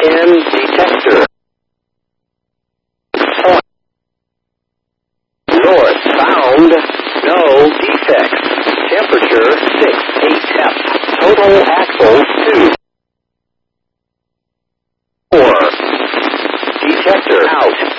10 detector. Point northbound, no defects. Temperature 6-8 F. Total axles 2. 4. Detector out.